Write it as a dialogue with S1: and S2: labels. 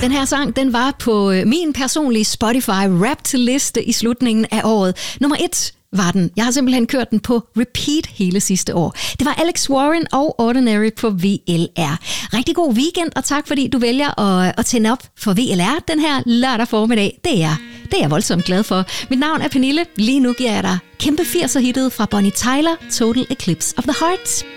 S1: Den her sang, den var på min personlige Spotify Wrapped-liste i slutningen af året. Nummer 1 var den. Jeg har simpelthen kørt den på repeat hele sidste år. Det var Alex Warren og Ordinary på VLR. Rigtig god weekend, og tak fordi du vælger at tænde op for VLR den her lørdag formiddag. Det er jeg voldsomt glad for. Mit navn er Pernille. Lige nu giver jeg dig kæmpe 80'er-hittet fra Bonnie Tyler, Total Eclipse of the Heart.